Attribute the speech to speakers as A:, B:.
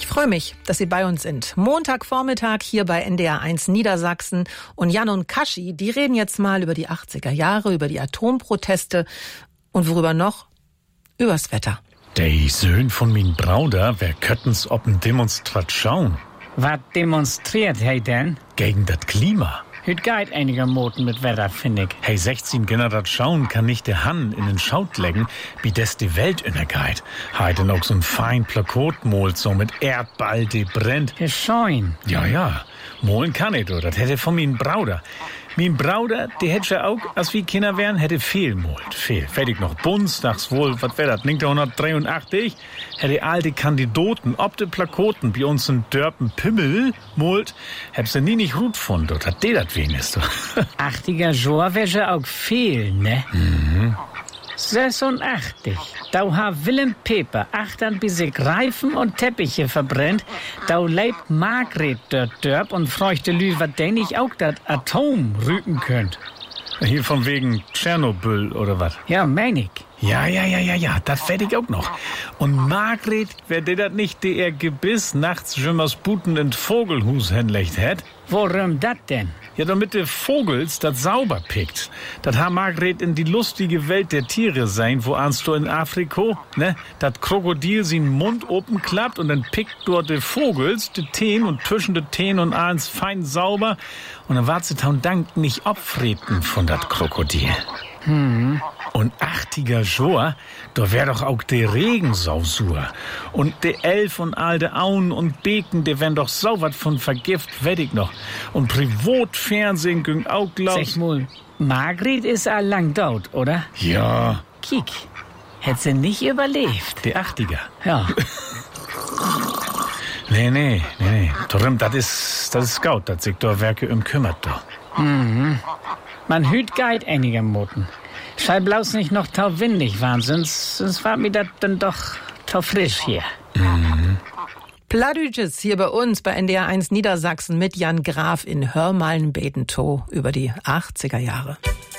A: freue mich, dass Sie bei uns sind. Montagvormittag hier bei NDR1 Niedersachsen. Und Jan und Kaschi, die reden jetzt mal über die 80er Jahre, über die Atomproteste und worüber noch? Übers Wetter.
B: Die Söhn von min Brauder, wer kötten's ob'n Demonstration?
C: Was demonstriert hey denn?
B: Gegen das Klima.
C: Hüt geht einigermaßen mit Wetter, finde ich.
B: Hey, 16 Generation kann nicht der Hand in den Schaut legen, wie des die Welt innergeht. Heut denn auch so'n fein Plakat malt, so mit Erdball, die brennt.
C: Ist schön.
B: Ja. Molen kann ich, das hätte von min Brauder. Min Brauder, die hätte ja auch, als wir Kinder wären, hätte viel malt. Viel. Fertig noch Bundestags wohl, was wär das, 1983? Hätte all die Kandidaten ob de Plakaten bei uns in Dörpen Pimmel malt, hätte sie nie nicht gut gefunden, dort hat die das wenigstens.
C: 80er Jahre wäre auch viel, ne? 86. Da hat Willem Peper 8 bis Reifen und Teppiche verbrennt. Da lebt Margret dort und freuchte Lü, was denn ich auch das Atom rügen könnt.
B: Hier von wegen Tschernobyl oder was?
C: Ja, mein ich.
B: Ja, das werd ich auch noch. Und Margret, wer dir das nicht der Gebiss nachts Jimmers Buten in Vogelhus hinlegt hätt?
C: Worum dat denn?
B: Ja, damit der Vogels das sauber pickt. Das ha Margret in die lustige Welt der Tiere sein, wo ahnst du in Afrika, ne? Dat Krokodil sin Mund open klappt und dann pickt dort der Vogels de Teen und zwischen de Teen und ahns fein sauber und dann wart sie taun Dank nicht abfreten von dat Krokodil. Und 80er Jahre, da wär doch auch der Regensausur. Und de Elf und all de Auen und Beken, die wären doch so wat von Vergift, wett ich noch. Und Privatfernsehen ging auch glaub.
C: Sag mal, Margret ist lang tot, oder?
B: Ja.
C: Kiek, hätt sie nicht überlebt.
B: Die 80er.
C: Ja.
B: Nee. Darum, das ist gut, dass sich da Werke kümmert, da.
C: Man hüt geht einigermaßen. Schei bloß nicht noch tau windig waren, sonst war mir das dann doch tau frisch hier.
A: Pladütjes hier bei uns bei NDR1 Niedersachsen mit Jan Graf in Hörmallen-Bedentow über die 80er Jahre.